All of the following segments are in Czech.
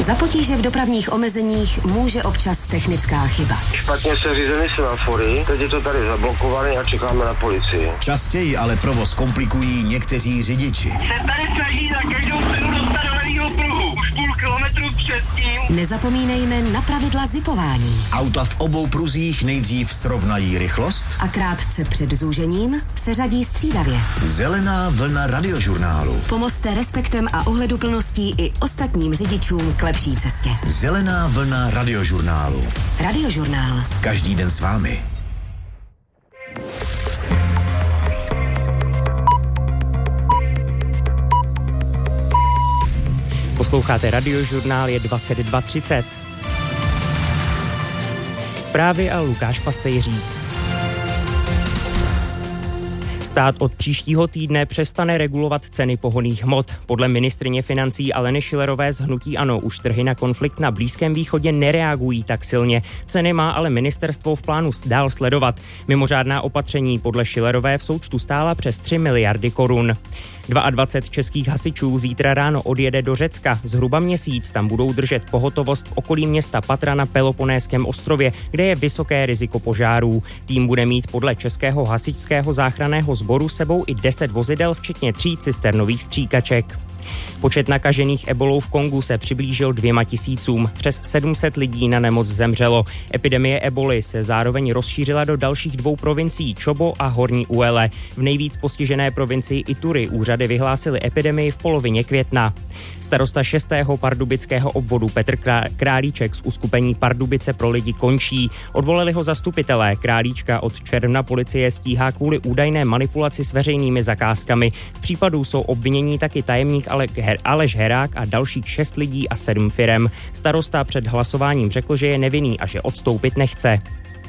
Za potíže v dopravních omezeních může občas technická chyba. Špatně se řízeny semafory, teď je to tady zablokované a čekáme na policii. Častěji ale provoz komplikují někteří řidiči. Se tady snaží za každou cenu dostat do levýho pruhu. Už půl kilometru předtím. Nezapomínejme na pravidla zipování. Auta v obou pruzích nejdřív srovnají rychlost A krátce před zúžením se řadí střídavě. Zelená vlna radiožurnálu. Pomozte respektem a ohleduplností i ostatním řidičům k lepší cestě. Zelená vlna radiožurnálu. Radiožurnál. Každý den s vámi. Posloucháte Radiožurnál, je 22:30. Zprávy a Lukáš Pastejřík. Stát od příštího týdne přestane regulovat ceny pohonných hmot. Podle ministryně financí Aleny Schillerové z hnutí ANO už trhy na konflikt na Blízkém východě nereagují tak silně. Ceny má ale ministerstvo v plánu dál sledovat. Mimořádná opatření podle Schillerové v součtu stála přes 3 miliardy korun. 22 českých hasičů zítra ráno odjede do Řecka. Zhruba měsíc tam budou držet pohotovost v okolí města Patra na Peloponésském ostrově, kde je vysoké riziko požárů. Tým bude mít podle Českého hasičského záchranného sboru sebou i 10 vozidel, včetně 3 cisternových stříkaček. Počet nakažených ebolou v Kongu se přiblížil 2 000. Přes 700 lidí na nemoc zemřelo. Epidemie eboly se zároveň rozšířila do dalších 2 provincií, Čobo a Horní Uele. V nejvíc postižené provincii Ituri úřady vyhlásily epidemii v polovině května. Starosta 6. pardubického obvodu Petr Králíček z uskupení Pardubice pro lidi končí. Odvolali ho zastupitelé. Králíčka od června policie stíhá kvůli údajné manipulaci s veřejnými zakázkami. V případu jsou obvinění taky tajemník Aleš Herák a dalších 6 lidí a 7 firem. Starosta před hlasováním řekl, že je nevinný a že odstoupit nechce.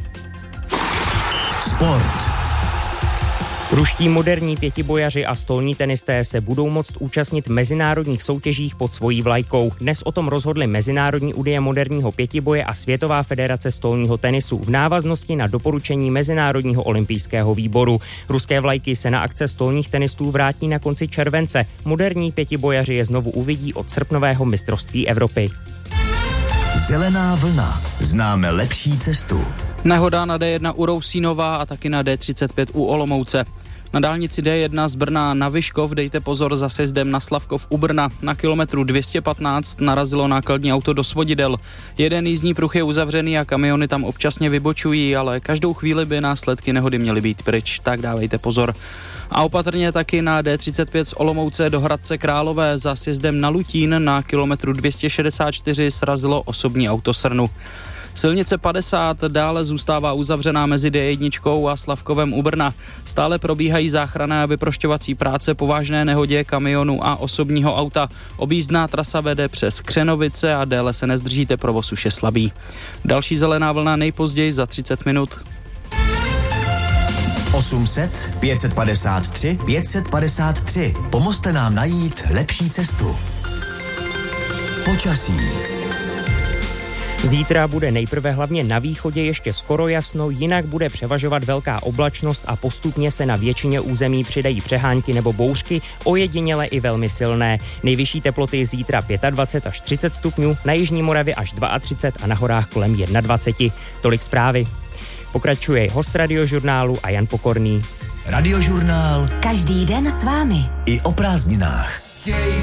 Sport. Ruští moderní pětibojaři a stolní tenisté se budou moct účastnit mezinárodních soutěžích pod svojí vlajkou. Dnes o tom rozhodly Mezinárodní unie moderního pětiboje a Světová federace stolního tenisu v návaznosti na doporučení Mezinárodního olympijského výboru. Ruské vlajky se na akce stolních tenistů vrátí na konci července. Moderní pětibojaři je znovu uvidí od srpnového mistrovství Evropy. Zelená vlna. Známe lepší cestu. Nehoda na D1 u Rousínova a taky na D35 u Olomouce. Na dálnici D1 z Brna na Vyškov dejte pozor za sjezdem na Slavkov u Brna. Na kilometru 215 narazilo nákladní auto do svodidel. Jeden jízdní pruh je uzavřený a kamiony tam občasně vybočují, ale každou chvíli by následky nehody měly být pryč, tak dávejte pozor. A opatrně taky na D35 z Olomouce do Hradce Králové za sjezdem na Lutín na kilometru 264 srazilo osobní auto srnu. Silnice 50 dále zůstává uzavřená mezi D1 a Slavkovem u Brna. Stále probíhají záchranné a vyprošťovací práce po vážné nehodě kamionu a osobního auta. Objízdná trasa vede přes Křenovice a déle se nezdržíte, provoz už je slabý. Další zelená vlna nejpozději za 30 minut. 800 553 553. Pomozte nám najít lepší cestu. Počasí. Zítra bude nejprve hlavně na východě ještě skoro jasno, jinak bude převažovat velká oblačnost a postupně se na většině území přidají přehánky nebo bouřky, ojediněle i velmi silné. Nejvyšší teploty zítra 25 až 30 stupňů, na jižní Moravě až 32 a na horách kolem 21. Tolik zprávy. Pokračuje host Radiožurnálu a Jan Pokorný. Radiožurnál. Každý den s vámi. I o prázdninách.